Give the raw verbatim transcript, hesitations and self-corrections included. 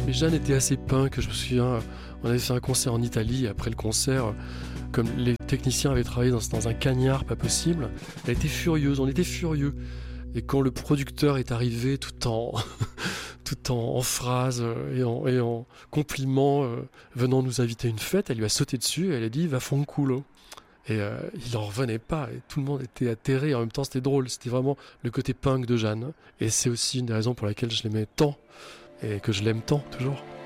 Mais Jeanne était assez punk, je me souviens, on avait fait un concert en Italie, et après le concert, comme les techniciens avaient travaillé dans, dans un cagnard pas possible, elle était furieuse, on était furieux. Et quand le producteur est arrivé tout en, tout en, en phrases et en, et en compliments, euh, venant nous inviter à une fête, elle lui a sauté dessus et elle a dit « va fond culo ». Et euh, il n'en revenait pas, et tout le monde était atterré, en même temps c'était drôle, c'était vraiment le côté punk de Jeanne. Et c'est aussi une des raisons pour laquelle je l'aimais tant, et que je l'aime tant toujours.